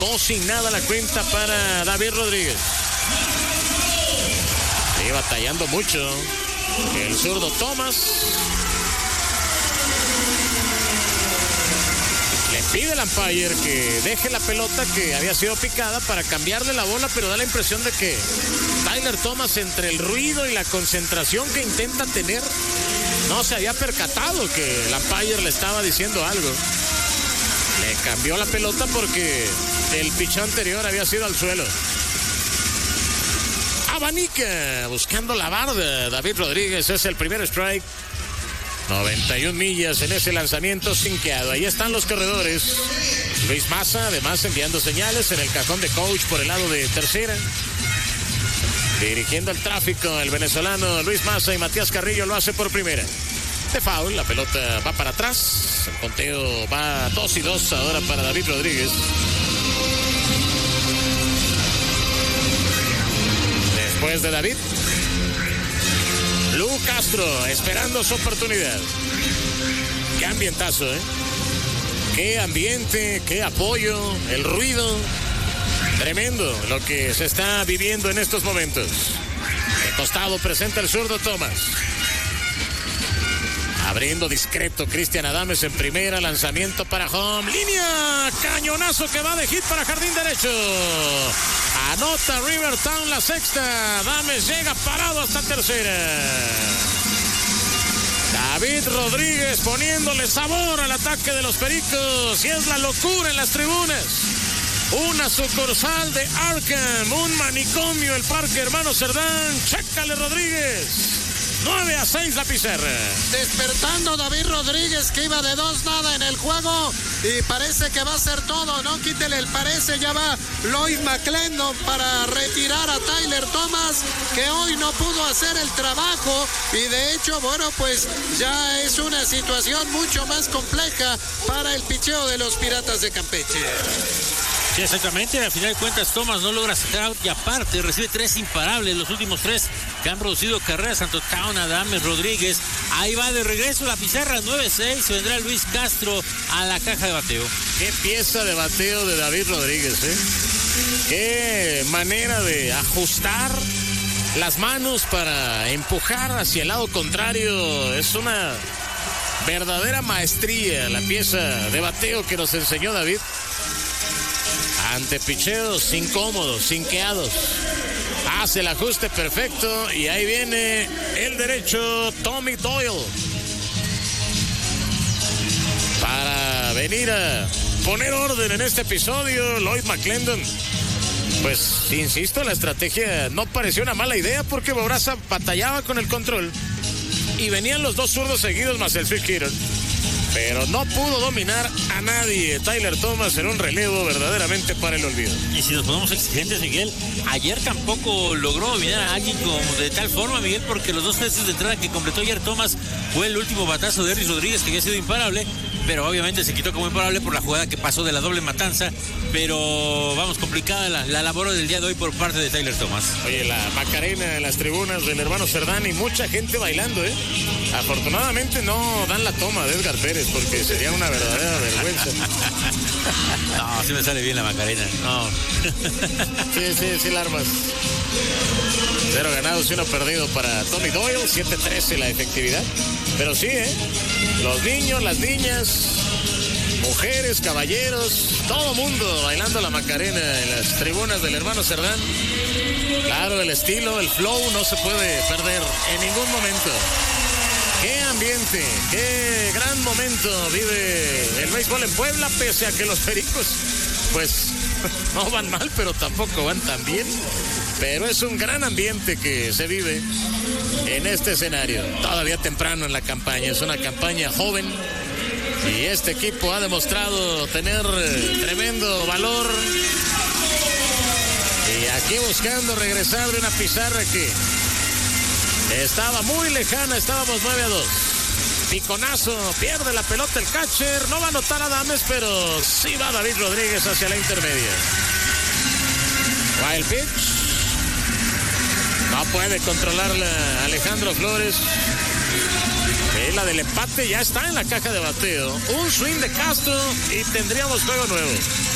No sin nada la cuenta para David Rodríguez. Sigue batallando mucho el zurdo Thomas. Le pide el umpire que deje la pelota que había sido picada para cambiarle la bola, pero da la impresión de que Tyler Thomas, entre el ruido y la concentración que intenta tener, no se había percatado que el umpire le estaba diciendo algo. Le cambió la pelota porque el pichón anterior había sido al suelo. Abanica buscando la barda. David Rodríguez, es el primer strike. 91 millas en ese lanzamiento sinqueado. Ahí están los corredores. Luis Maza, además, enviando señales en el cajón de coach por el lado de tercera. Dirigiendo el tráfico, el venezolano Luis Maza, y Matías Carrillo lo hace por primera. De foul, la pelota va para atrás. El conteo va 2-2 ahora para David Rodríguez. Después de David, Lu Castro esperando su oportunidad. Qué ambientazo, qué ambiente, qué apoyo, el ruido. Tremendo lo que se está viviendo en estos momentos. De costado presenta el zurdo Thomas. Abriendo discreto Cristian Adames en primera, lanzamiento para home, línea, cañonazo que va de hit para jardín derecho. Anota Rivertown la sexta, Adames llega parado hasta tercera. David Rodríguez poniéndole sabor al ataque de los Pericos, y es la locura en las tribunas. Una sucursal de Arkham, un manicomio el Parque Hermano Cerdán. Chécale Rodríguez. 9-6 la pizarra. Despertando David Rodríguez, que iba de 2-0 en el juego, y parece que va a ser todo, ¿no? Quítele el parece, ya va Lloyd McClendon para retirar a Tyler Thomas, que hoy no pudo hacer el trabajo, y de hecho, bueno, pues ya es una situación mucho más compleja para el picheo de los Piratas de Campeche. Sí, exactamente, al final de cuentas Thomas no logra sacar out, y aparte recibe 3 imparables, los últimos 3 que han producido carreras, tanto Town, Adames, Rodríguez. Ahí va de regreso la pizarra, 9-6, vendrá Luis Castro a la caja de bateo. Qué pieza de bateo de David Rodríguez, qué manera de ajustar las manos para empujar hacia el lado contrario. Es una verdadera maestría la pieza de bateo que nos enseñó David. Ante picheos incómodos, sinqueados. Hace el ajuste perfecto y ahí viene el derecho Tommy Doyle para venir a poner orden en este episodio. Lloyd McClendon, pues insisto, la estrategia no pareció una mala idea porque Bobraza batallaba con el control y venían los dos zurdos seguidos más el switch hitter. Pero no pudo dominar a nadie Tyler Thomas en un relevo verdaderamente para el olvido. Y si nos ponemos exigentes, Miguel, ayer tampoco logró dominar a alguien de tal forma, Miguel, porque los 2 tercios de entrada que completó ayer Thomas fue el último batazo de Erris Rodríguez, que había sido imparable, pero obviamente se quitó como imparable por la jugada que pasó de la doble matanza. Pero vamos, complicada la labor del día de hoy por parte de Tyler Thomas. Oye, la Macarena en las tribunas del Hermano Cerdán y mucha gente bailando, Afortunadamente no dan la toma de Edgar Pérez, porque sería una verdadera vergüenza. No, sí me sale bien la Macarena. No. Sí, la armas. 0 ganados y 1 perdido para Tommy Doyle, 7-13 la efectividad. Pero sí, los niños, las niñas, mujeres, caballeros, todo mundo bailando la Macarena en las tribunas del Hermano Cerdán. Claro, el estilo, el flow no se puede perder en ningún momento. Qué ambiente, qué gran momento vive el béisbol en Puebla, pese a que los Pericos, pues, no van mal, pero tampoco van tan bien. Pero es un gran ambiente que se vive en este escenario. Todavía temprano en la campaña, es una campaña joven. Y este equipo ha demostrado tener tremendo valor. Y aquí buscando regresar de una pizarra que estaba muy lejana, estábamos 9-2. Piconazo, pierde la pelota el catcher, no va a anotar a Adames, pero sí va David Rodríguez hacia la intermedia. Wild pitch. No puede controlarla Alejandro Flores. La del empate ya está en la caja de bateo. Un swing de Castro y tendríamos juego nuevo.